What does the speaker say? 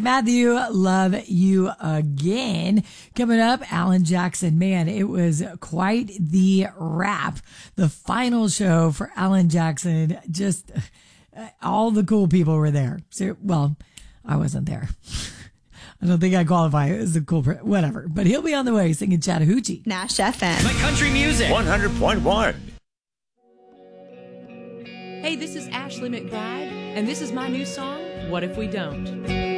Matthew, Love You Again. Coming up, Alan Jackson. Man, it was quite the wrap. The final show for Alan Jackson. Just all the cool people were there. So, well, I wasn't there. I don't think I qualify as a cool whatever. But he'll be on the way singing Chattahoochee. Nash FM. My country music. 100.1. Hey, this is Ashley McBride, and this is my new song, What If We Don't?